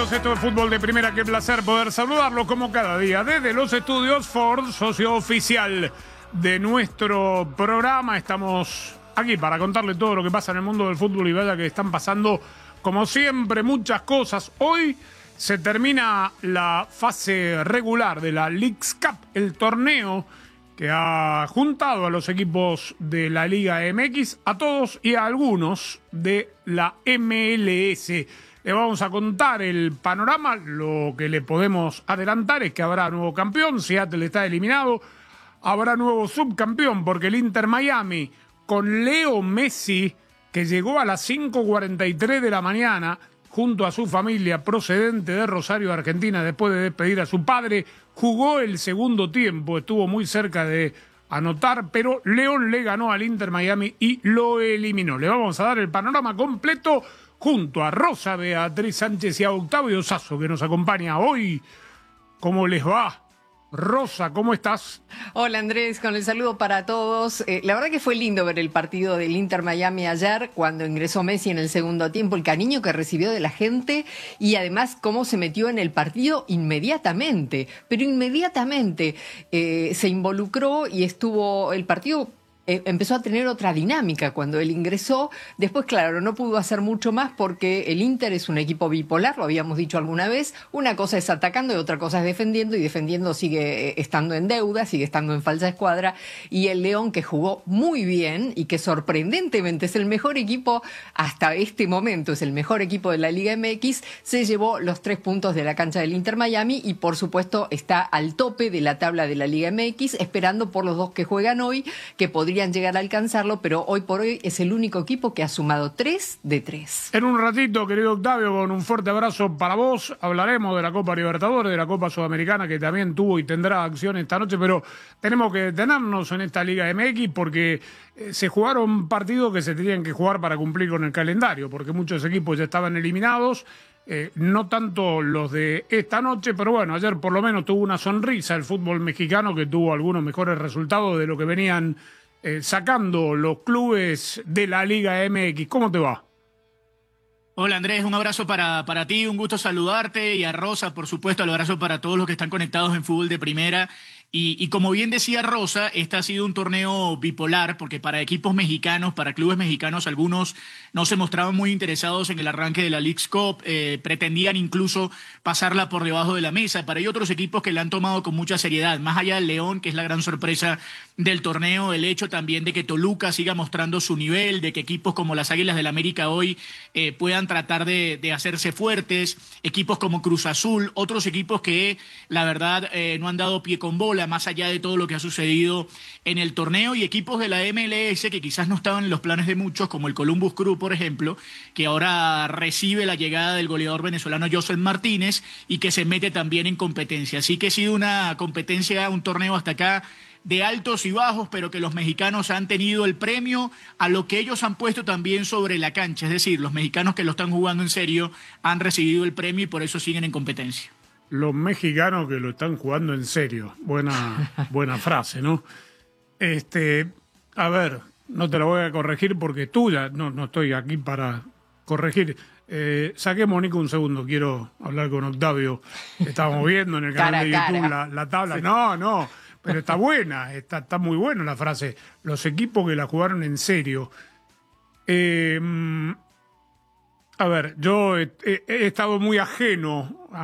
amigos, esto es Fútbol de Primera. Qué placer poder saludarlos como cada día desde los estudios Ford, socio oficial de nuestro programa. Estamos aquí para contarle todo lo que pasa en el mundo del fútbol y vaya que están pasando, como siempre, muchas cosas. Hoy se termina la fase regular de la Leagues Cup, el torneo que ha juntado a los equipos de la Liga MX, a todos y a algunos de la MLS. Le vamos a contar el panorama. Lo que le podemos adelantar es que habrá nuevo campeón. Seattle está eliminado. Habrá nuevo subcampeón porque el Inter Miami, con Leo Messi, que llegó a las 5:43 de la mañana junto a su familia procedente de Rosario, Argentina, después de despedir a su padre, jugó el segundo tiempo, estuvo muy cerca de anotar, pero León le ganó al Inter Miami y lo eliminó. Le vamos a dar el panorama completo junto a Rosa, Beatriz Sánchez y a Octavio Sasso, que nos acompaña hoy. ¿Cómo les va? Rosa, ¿cómo estás? Hola Andrés, con el saludo para todos. La verdad que fue lindo ver el partido del Inter Miami ayer, cuando ingresó Messi en el segundo tiempo, el cariño que recibió de la gente y además cómo se metió en el partido inmediatamente, pero inmediatamente se involucró y estuvo el partido. Empezó a tener otra dinámica cuando él ingresó. Después, claro, no pudo hacer mucho más porque el Inter es un equipo bipolar, lo habíamos dicho alguna vez. Una cosa es atacando y otra cosa es defendiendo, y defendiendo sigue estando en deuda, sigue estando en falsa escuadra. Y el León, que jugó muy bien y que sorprendentemente es el mejor equipo hasta este momento, es el mejor equipo de la Liga MX, se llevó los 3 puntos de la cancha del Inter Miami y por supuesto está al tope de la tabla de la Liga MX, esperando por los dos que juegan hoy, que podrían llegar a alcanzarlo, pero hoy por hoy es el único equipo que ha sumado 3 de 3. En un ratito, querido Octavio, con un fuerte abrazo para vos, hablaremos de la Copa Libertadores, de la Copa Sudamericana, que también tuvo y tendrá acción esta noche, pero tenemos que detenernos en esta Liga MX porque se jugaron partidos que se tenían que jugar para cumplir con el calendario, porque muchos equipos ya estaban eliminados. No tanto los de esta noche, pero bueno, ayer por lo menos tuvo una sonrisa el fútbol mexicano, que tuvo algunos mejores resultados de lo que venían sacando los clubes de la Liga MX. ¿Cómo te va? Hola Andrés, un abrazo para ti, un gusto saludarte, y a Rosa, por supuesto, el abrazo para todos los que están conectados en Fútbol de Primera. Y como bien decía Rosa, este ha sido un torneo bipolar, porque para equipos mexicanos, para clubes mexicanos, algunos no se mostraban muy interesados en el arranque de la Leagues Cup, pretendían incluso pasarla por debajo de la mesa, pero hay otros equipos que la han tomado con mucha seriedad, más allá del León, que es la gran sorpresa del torneo, el hecho también de que Toluca siga mostrando su nivel, de que equipos como las Águilas del América hoy puedan tratar de hacerse fuertes, equipos como Cruz Azul, otros equipos que la verdad no han dado pie con bola, más allá de todo lo que ha sucedido en el torneo, y equipos de la MLS que quizás no estaban en los planes de muchos, como el Columbus Crew, por ejemplo, que ahora recibe la llegada del goleador venezolano Josel Martínez y que se mete también en competencia. Así que ha sido una competencia, un torneo hasta acá de altos y bajos, pero que los mexicanos han tenido el premio a lo que ellos han puesto también sobre la cancha. Es decir, los mexicanos que lo están jugando en serio han recibido el premio y por eso siguen en competencia. Los mexicanos que lo están jugando en serio. Buena frase, ¿no? A ver, no te la voy a corregir porque es tuya. No estoy aquí para corregir. Saquemos, Nico, un segundo. Quiero hablar con Octavio. Estábamos viendo en el canal de YouTube la tabla. Sí. No, pero está buena. Está muy buena la frase. Los equipos que la jugaron en serio. A ver, yo he estado muy ajeno